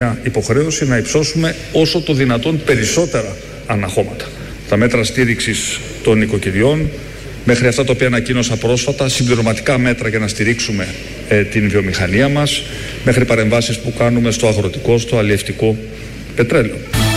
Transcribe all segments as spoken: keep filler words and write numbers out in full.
μια υποχρέωση να υψώσουμε όσο το δυνατόν περισσότερα αναχώματα. Τα μέτρα στήριξης των νοικοκυριών, μέχρι αυτά τα οποία ανακοίνωσα πρόσφατα, συμπληρωματικά μέτρα για να στηρίξουμε ε, την βιομηχανία μας, μέχρι παρεμβάσεις που κάνουμε στο αγροτικό, στο αλλιευτικό πετρέλαιο.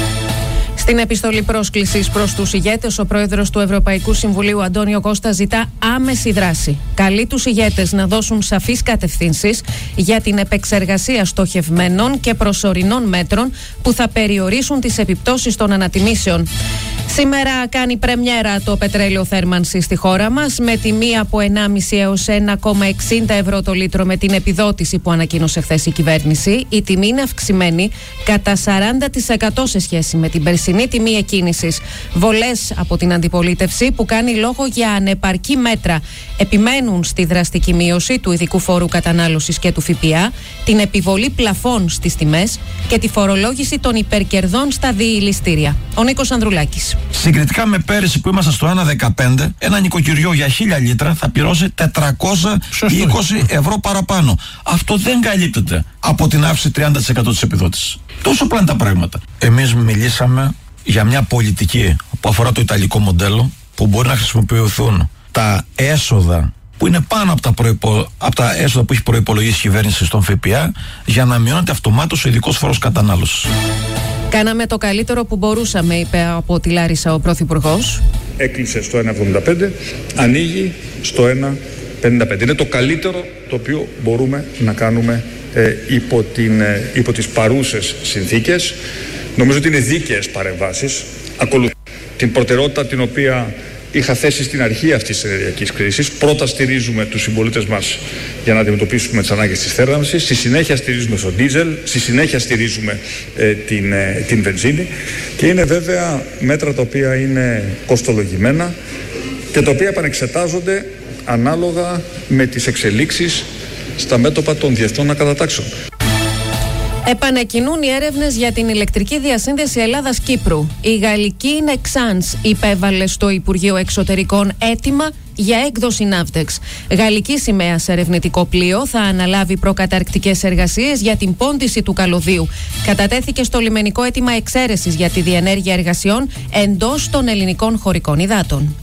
Στην επιστολή πρόσκλησης προς τους ηγέτες, ο πρόεδρος του Ευρωπαϊκού Συμβουλίου, Αντώνιο Κώστα, ζητά άμεση δράση. Καλεί τους ηγέτες να δώσουν σαφείς κατευθύνσεις για την επεξεργασία στοχευμένων και προσωρινών μέτρων που θα περιορίσουν τις επιπτώσεις των ανατιμήσεων. Σήμερα κάνει πρεμιέρα το πετρέλαιο θέρμανσης στη χώρα μας, με τιμή από ενάμιση έως ένα κόμμα εξήντα ευρώ το λίτρο με την επιδότηση που ανακοίνωσε χθες η κυβέρνηση. Η τιμή είναι αυξημένη κατά σαράντα τοις εκατό σε σχέση με την περσινή τιμή εκκίνησης. Βολές από την αντιπολίτευση, που κάνει λόγο για ανεπαρκή μέτρα, επιμένουν στη δραστική μείωση του ειδικού φόρου κατανάλωσης και του ΦΠΑ, την επιβολή πλαφών στις τιμές και τη φορολόγηση των υπερκερδών στα διηληστήρια. Ο Νίκος Ανδρουλάκης. Συγκριτικά με πέρυσι που ήμασταν στο ένα δεκαπέντε, ένα νοικοκυριό για χίλια λίτρα θα πληρώσει τετρακόσια είκοσι ευρώ παραπάνω. Αυτό δεν καλύπτεται από την αύξηση τριάντα τοις εκατό της επιδότησης. Τόσο απλά είναι τα πράγματα. Εμείς μιλήσαμε για μια πολιτική που αφορά το ιταλικό μοντέλο, που μπορεί να χρησιμοποιηθούν τα έσοδα που είναι πάνω από τα, προϋπο... από τα έσοδα που έχει προϋπολογίσει η κυβέρνηση στον ΦΠΑ, για να μειώνεται αυτομάτως ο ειδικός φόρος κατανάλωσης. Κάναμε το καλύτερο που μπορούσαμε, είπε από τη Λάρισα ο Πρωθυπουργός. Έκλεισε στο ένα εβδομήντα πέντε, ανοίγει στο ένα πενήντα πέντε. Είναι το καλύτερο το οποίο μπορούμε να κάνουμε ε, υπό, την, ε, υπό τις παρούσες συνθήκες. Νομίζω ότι είναι δίκαιες παρεμβάσεις. Ακολουθεί την προτεραιότητα την οποία είχα θέσει στην αρχή αυτής της ενεργειακής κρίσης. Πρώτα στηρίζουμε τους συμπολίτες μας για να αντιμετωπίσουμε τις ανάγκες της θέρμανσης. Στη συνέχεια στηρίζουμε στο ντίζελ. Στη συνέχεια στηρίζουμε ε, την, ε, την βενζίνη. Και είναι βέβαια μέτρα τα οποία είναι κοστολογημένα και τα οποία επανεξετάζονται ανάλογα με τις εξελίξεις στα μέτωπα των διεθνών ακατατάξεων. Επανεκκινούν οι έρευνες για την ηλεκτρική διασύνδεση Ελλάδας-Κύπρου. Η γαλλική Nexans υπέβαλε στο Υπουργείο Εξωτερικών αίτημα για έκδοση Ναύτεξ. Γαλλική σημαία σε ερευνητικό πλοίο θα αναλάβει προκαταρκτικές εργασίες για την πόντιση του καλωδίου. Κατατέθηκε στο λιμενικό αίτημα εξαίρεσης για τη διενέργεια εργασιών εντός των ελληνικών χωρικών υδάτων.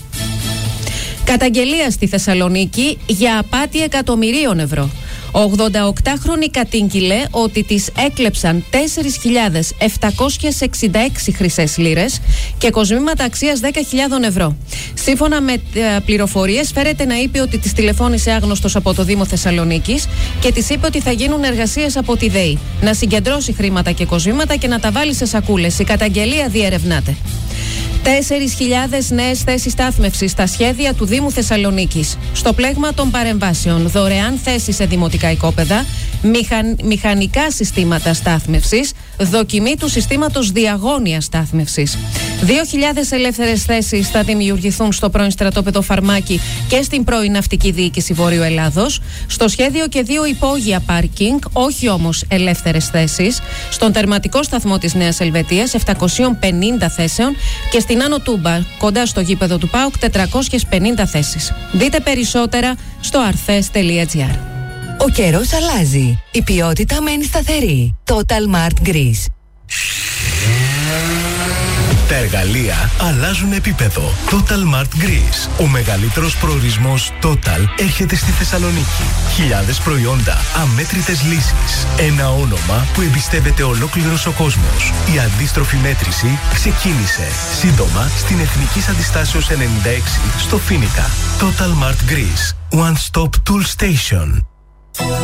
Καταγγελία στη Θεσσαλονίκη για απάτη εκατομμυρίων ευρώ. Ο ογδονταοκτάχρονη κατήγγειλε ότι της έκλεψαν τέσσερις χιλιάδες επτακόσιες εξήντα έξι χρυσές λίρες και κοσμήματα αξίας δέκα χιλιάδες ευρώ. Σύμφωνα με πληροφορίες, φέρεται να είπε ότι της τηλεφώνησε άγνωστος από το Δήμο Θεσσαλονίκης και της είπε ότι θα γίνουν εργασίες από τη ΔΕΗ, να συγκεντρώσει χρήματα και κοσμήματα και να τα βάλει σε σακούλες. Η καταγγελία διερευνάται. τέσσερις χιλιάδες νέες θέσεις στάθμευσης στα σχέδια του Δήμου Θεσσαλονίκης. Στο πλέγμα των παρεμβάσεων, δωρεάν θέσεις σε δημοτικά οικόπεδα, μηχαν, μηχανικά συστήματα στάθμευσης, δοκιμή του συστήματος διαγώνιας στάθμευσης. δύο χιλιάδες ελεύθερες θέσεις θα δημιουργηθούν στο πρώην στρατόπεδο Φαρμάκη και στην πρώην Ναυτική Διοίκηση Βόρειο Ελλάδος. Στο σχέδιο και δύο υπόγεια πάρκινγκ, όχι όμως ελεύθερες θέσεις. Στον τερματικό σταθμό της Νέας Ελβετίας, επτακόσιες πενήντα θέσεων, και στην Άνω Τούμπα, κοντά στο γήπεδο του ΠΑΟΚ, τετρακόσιες πενήντα θέσεις. Δείτε περισσότερα στο αρθές τελεία τζι άρ. Ο καιρός αλλάζει. Η ποιότητα μένει σταθερή. Total Mart Greece. Τα εργαλεία αλλάζουν επίπεδο. Total Mart Greece. Ο μεγαλύτερος προορισμός Total έρχεται στη Θεσσαλονίκη. Χιλιάδες προϊόντα, αμέτρητες λύσεις. Ένα όνομα που εμπιστεύεται ολόκληρος ο κόσμος. Η αντίστροφη μέτρηση ξεκίνησε. Σύντομα στην Εθνικής Αντιστάσεως ενενήντα έξι στο Φοίνικα. Total Mart Greece. One Stop Tool Station.